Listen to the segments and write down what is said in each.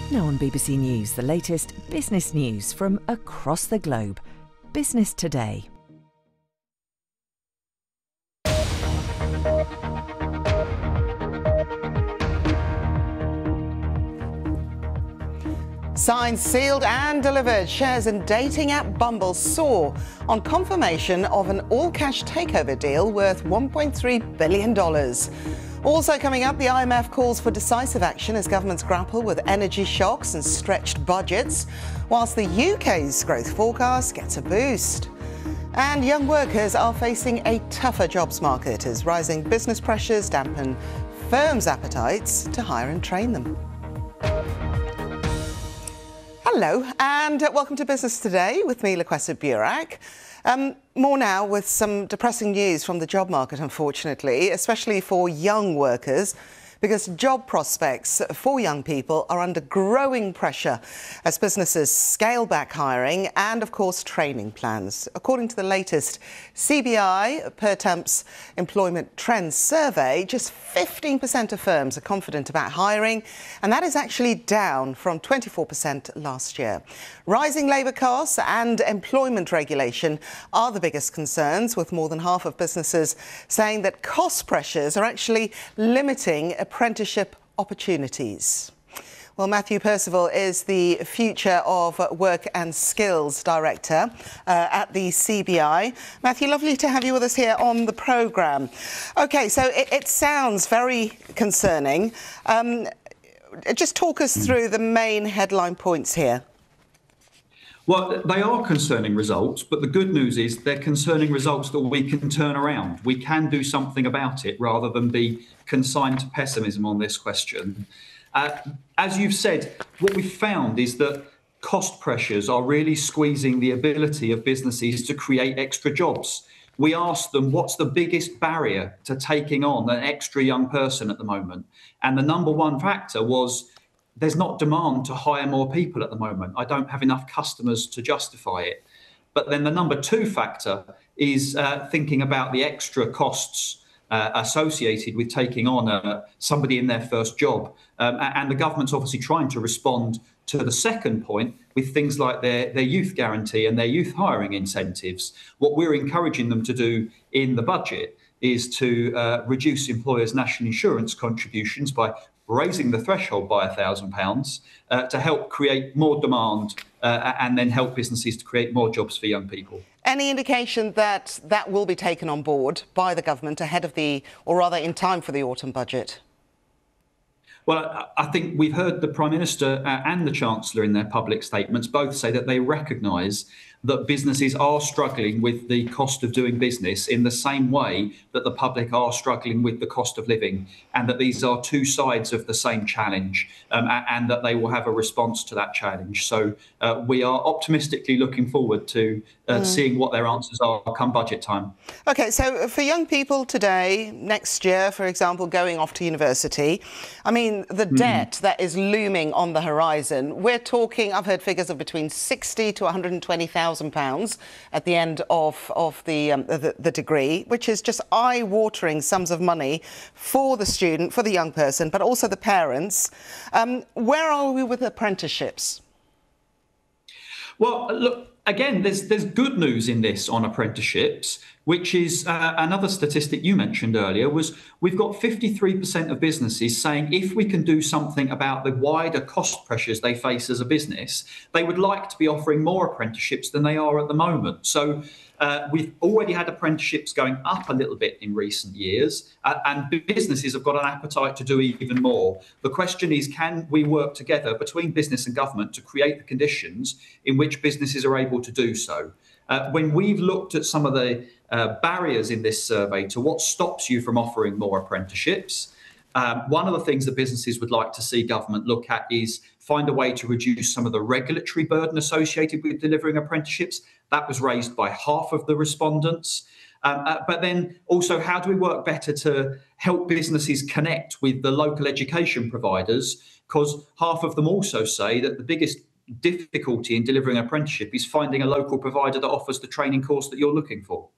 Now on BBC News, the latest business news from across the globe. Business Today. Signed, sealed and delivered. Shares in dating app Bumble soar on confirmation of an all-cash takeover deal worth $1.3 billion. Also coming up, the IMF calls for decisive action as governments grapple with energy shocks and stretched budgets, whilst the UK's growth forecast gets a boost. And young workers are facing a tougher jobs market as rising business pressures dampen firms' appetites to hire and train them. Hello and welcome to Business Today with me, Laquessa Burak. More now with some depressing news from the job market, unfortunately, especially for young workers, because job prospects for young people are under growing pressure as businesses scale back hiring and, of course, training plans. According to the latest CBI per Temps Employment Trends Survey, just 15% of firms are confident about hiring, and that is actually down from 24% last year. Rising labour costs and employment regulation are the biggest concerns, with more than half of businesses saying that cost pressures are actually limiting apprenticeship opportunities. Well, Matthew Percival is the Future of Work and Skills Director at the CBI. Matthew, lovely to have you with us here on the programme. OK, so it sounds very concerning. Just talk us through the main headline points here. Well, they are concerning results, but the good news is they're concerning results that we can turn around. We can do something about it rather than be consigned to pessimism on this question. As you've said, what we've found is that cost pressures are really squeezing the ability of businesses to create extra jobs. We asked them, what's the biggest barrier to taking on an extra young person at the moment? And the number one factor was there's not demand to hire more people at the moment. I don't have enough customers to justify it. But then the number two factor is thinking about the extra costs associated with taking on somebody in their first job. And the government's obviously trying to respond to the second point with things like their youth guarantee and their youth hiring incentives. What we're encouraging them to do in the budget is to reduce employers' national insurance contributions by raising the threshold by £1,000 to help create more demand and then help businesses to create more jobs for young people. Any indication that that will be taken on board by the government ahead of or rather in time for the autumn budget? Well, I think we've heard the Prime Minister and the Chancellor in their public statements both say that they recognise that businesses are struggling with the cost of doing business in the same way that the public are struggling with the cost of living, and that these are two sides of the same challenge, and that they will have a response to that challenge. So we are optimistically looking forward to seeing what their answers are come budget time. OK, so for young people today, next year, for example, going off to university, I mean, the debt that is looming on the horizon, we're talking, I've heard figures of between £60,000 to £120,000 at the end of the degree, which is just eye-watering sums of money for the student, for the young person, but also the parents. Where are we with apprenticeships? Well, look, again, there's good news in this on apprenticeships, which is another statistic you mentioned earlier, was we've got 53% of businesses saying if we can do something about the wider cost pressures they face as a business, they would like to be offering more apprenticeships than they are at the moment. So we've already had apprenticeships going up a little bit in recent years, and businesses have got an appetite to do even more. The question is, can we work together between business and government to create the conditions in which businesses are able to do so? When we've looked at some of the barriers in this survey to what stops you from offering more apprenticeships, one of the things that businesses would like to see government look at is find a way to reduce some of the regulatory burden associated with delivering apprenticeships. That was raised by half of the respondents. But then also, how do we work better to help businesses connect with the local education providers? Because half of them also say that the biggest difficulty in delivering an apprenticeship is finding a local provider that offers the training course that you're looking for.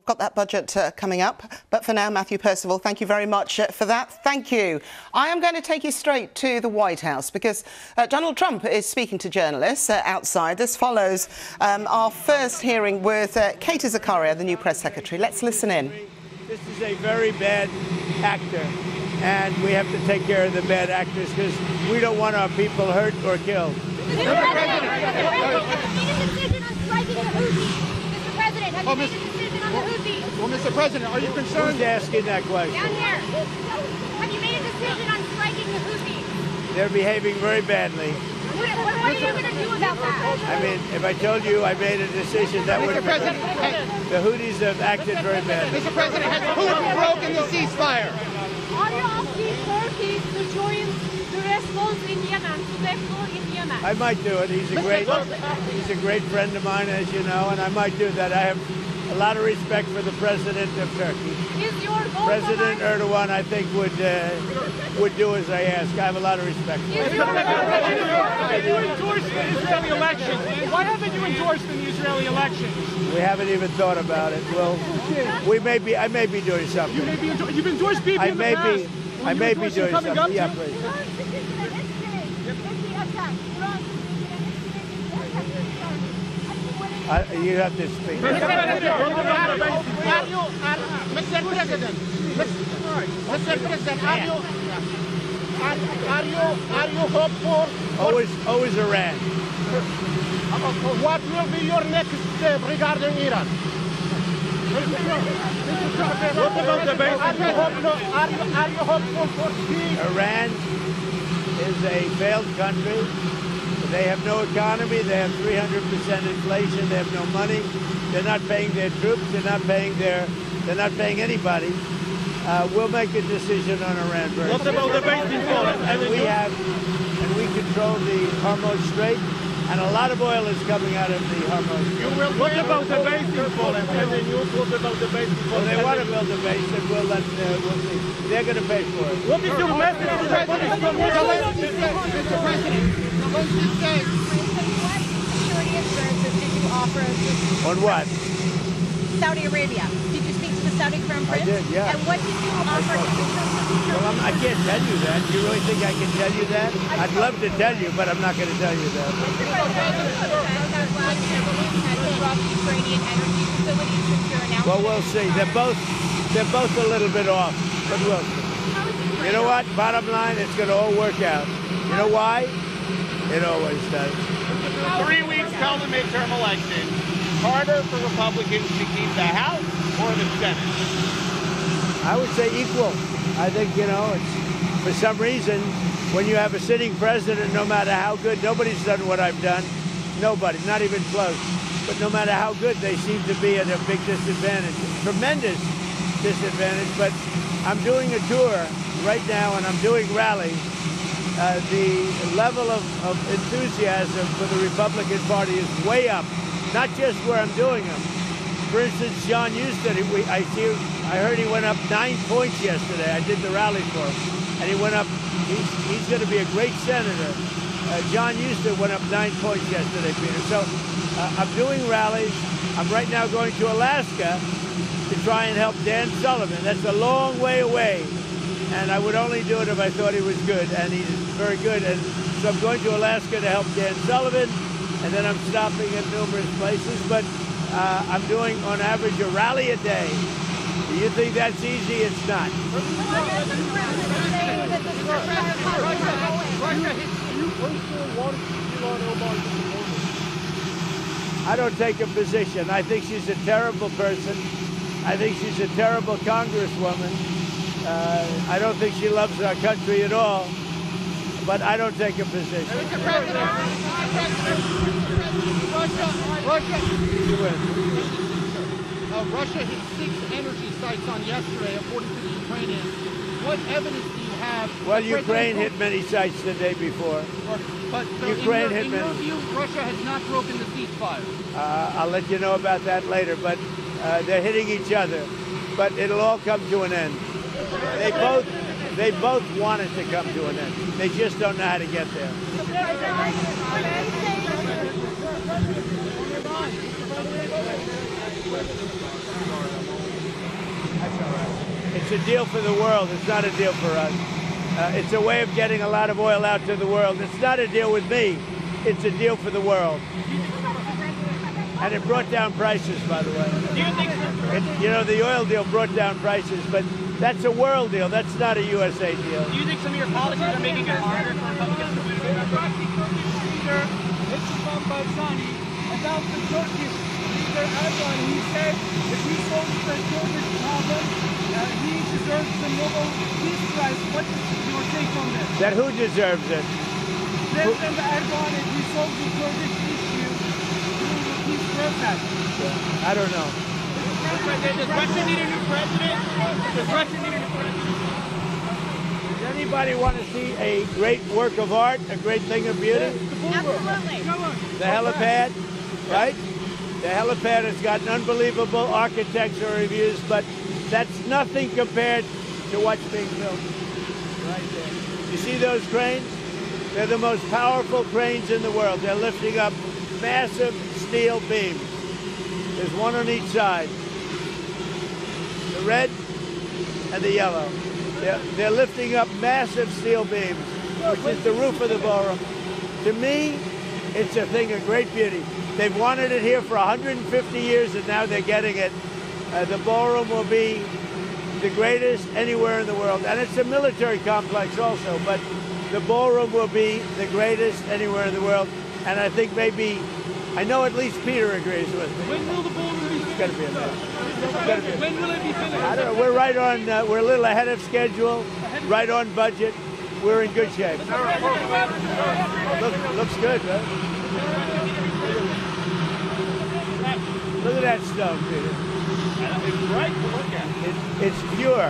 got that budget coming up. But for now, Matthew Percival, thank you very much for that. Thank you. I am going to take you straight to the White House because Donald Trump is speaking to journalists outside. This follows our first hearing with Katie Zakaria, the new press secretary. Let's listen in. This is a very bad actor, and we have to take care of the bad actors because we don't want our people hurt or killed. Mr. President, have you made a decision on striking the Houthis? Mr. President, have you made a decision on the Houthis? Well, Mr. President, are you concerned? Who's asking that question? Down here. Have you made a decision on striking the Houthis? They're behaving very badly. What are you going to do about that? I mean, if I told you I made a decision, that would have been... The Houthis have acted very badly. Mr. President, has Putin broken the ceasefire? Are you asking Turkey to join the response in Yemen, to the floor in Yemen? I might do it. He's a great friend of mine, as you know, and I might do that. I have a lot of respect for the president of Turkey. Is your goal President Erdogan, I think, would do as I ask. I have a lot of respect for him. Why haven't you endorsed the Israeli elections? Why haven't you endorsed the Israeli elections? We haven't even thought about it. Well, I may be doing something. You've endorsed people in the past. I may be doing something. Yeah, please. You have to speak. Mr. President, are you hopeful? Always Iran. What will be your next step regarding Iran? Are you hopeful for peace? Iran is a failed country. They have no economy. They have 300% inflation. They have no money. They're not paying their troops. They're not paying anybody. We'll make a decision on Iran very soon. What about the base in Poland? We control the Hormuz Strait, and a lot of oil is coming out of the Hormuz Strait. What about the base in Poland? And the news was about the base in Poland. Well, they want to build a base, and we'll see. They're going to pay for it. What is your message to the Polish community? Mr. President, what security assurances did you offer On what? Saudi Arabia? Did you speak to the Saudi Crown Prince? I did, yeah. And what did you offer in terms of security? Well, I can't tell you that. You really think I can tell you that? I'd love to tell you, but I'm not going to tell you that. Mr. President, Ukrainian energy facilities since your announcement. Well, we'll see. They're both a little bit off, but we'll see. You know what? Bottom line, it's going to all work out. You know why? It always does. 3 weeks till the midterm election. Harder for Republicans to keep the House or the Senate? I would say equal. I think, it's for some reason, when you have a sitting president, no matter how good, nobody's done what I've done. Nobody, not even close. But no matter how good, they seem to be at a big disadvantage. Tremendous disadvantage. But I'm doing a tour right now, and I'm doing rallies. The level of enthusiasm for the Republican Party is way up, not just where I'm doing them. For instance, John Huston, I heard he went up 9 points yesterday. I did the rally for him, and he went up. He's going to be a great senator. John Huston went up 9 points yesterday, Peter. So I'm doing rallies. I'm right now going to Alaska to try and help Dan Sullivan. That's a long way away. And I would only do it if I thought he was good, and he's very good. And so I'm going to Alaska to help Dan Sullivan, and then I'm stopping at numerous places. But I'm doing, on average, a rally a day. Do you think that's easy? It's not. I don't take a position. I think she's a terrible person. I think she's a terrible congresswoman. I don't think she loves our country at all, but I don't take a position. Mr. President, Russia hit 6 energy sites on yesterday, according to the Ukrainians. What evidence do you have? Well, Ukraine hit many sites the day before. But Ukraine hit many. In your view, Russia has not broken the ceasefire. I'll let you know about that later, but they're hitting each other. But it'll all come to an end. They both want it to come to an end. They just don't know how to get there. That's all right. It's a deal for the world. It's not a deal for us. It's a way of getting a lot of oil out to the world. It's not a deal with me. It's a deal for the world. And it brought down prices, by the way. The oil deal brought down prices, but that's a world deal. That's not a USA deal. Do you think some of your policies are making it harder for Republicans to win? About the Turkish leader Erdogan, he said if he solves the Kurdish problem, he deserves the Nobel Peace Prize. What is your take on this? That who deserves it? President Erdogan, if he solves the Kurdish issue through the peace process. I don't know. Does Russia need a new president? Does Russia need a new president? Does anybody want to see a great work of art, a great thing of beauty? Absolutely. The helipad, right? The helipad has gotten unbelievable architectural reviews, but that's nothing compared to what's being built right there. You see those cranes? They're the most powerful cranes in the world. They're lifting up massive steel beams. There's one on each side. The red and the yellow. They're lifting up massive steel beams, which is the roof of the ballroom. To me, it's a thing of great beauty. They've wanted it here for 150 years, and now they're getting it. The ballroom will be the greatest anywhere in the world. And it's a military complex also, but the ballroom will be the greatest anywhere in the world. And I think maybe, I know at least Peter agrees with me. When will the ballroom be finished? It's going to be amazing. When will it be finished? I don't know. We're right on, we're a little ahead of schedule, right on budget. We're in good shape. Looks good, right? Look at that stone, Peter. It's great to look at. It's pure.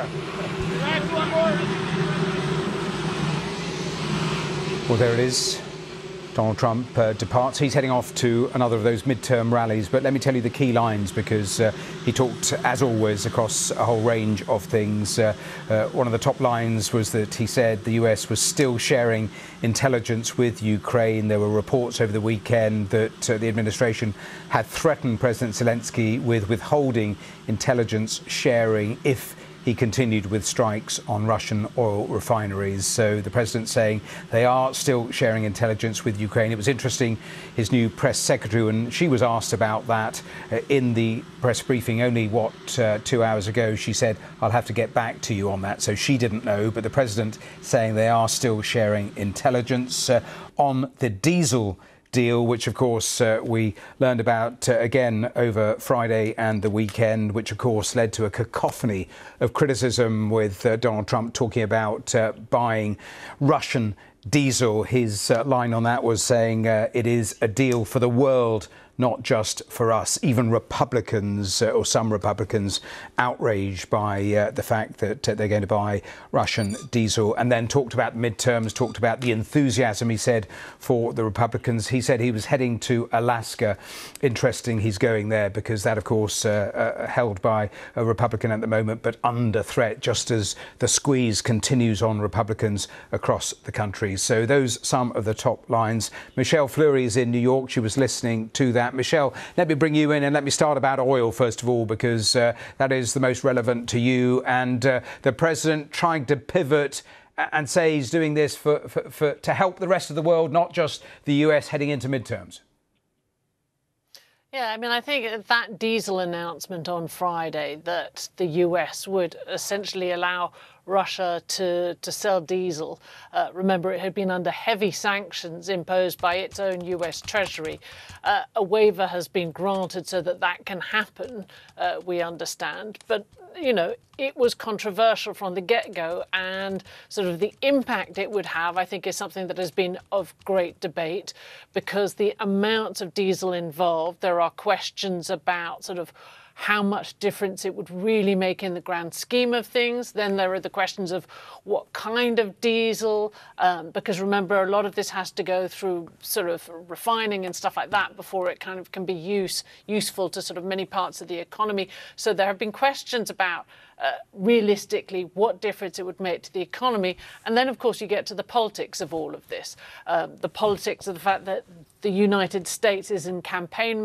Well, there it is. Donald Trump departs. He's heading off to another of those midterm rallies. But let me tell you the key lines, because he talked, as always, across a whole range of things. One of the top lines was that he said the US was still sharing intelligence with Ukraine. There were reports over the weekend that the administration had threatened President Zelensky with withholding intelligence sharing if he continued with strikes on Russian oil refineries. So the president saying they are still sharing intelligence with Ukraine. It was interesting, his new press secretary, when she was asked about that in the press briefing only, 2 hours ago, she said, I'll have to get back to you on that. So she didn't know, but the president saying they are still sharing intelligence on the diesel deal, which of course we learned about again over Friday and the weekend, which of course led to a cacophony of criticism with Donald Trump talking about buying Russian diesel. His line on that was saying it is a deal for the world, not just for us. Even Republicans, or some Republicans, outraged by the fact that they're going to buy Russian diesel. And then talked about midterms, talked about the enthusiasm, he said, for the Republicans. He said he was heading to Alaska. Interesting he's going there, because that, of course, held by a Republican at the moment, but under threat, just as the squeeze continues on Republicans across the country. So those some of the top lines. Michelle Fleury is in New York. She was listening to that. Michelle, let me bring you in, and let me start about oil first of all, because that is the most relevant to you. And the president trying to pivot and say he's doing this to help the rest of the world, not just the US heading into midterms. Yeah, I mean, I think that diesel announcement on Friday that the US would essentially allow Russia to sell diesel. Remember, it had been under heavy sanctions imposed by its own US Treasury. A waiver has been granted so that that can happen, we understand. But, you know, it was controversial from the get-go, and sort of the impact it would have, I think, is something that has been of great debate, because the amounts of diesel involved, there are questions about sort of how much difference it would really make in the grand scheme of things. Then there are the questions of what kind of diesel, because remember, a lot of this has to go through sort of refining and stuff like that before it kind of can be useful to sort of many parts of the economy. So there have been questions about realistically what difference it would make to the economy. And then, of course, you get to the politics of all of this, the politics of the fact that the United States is in campaign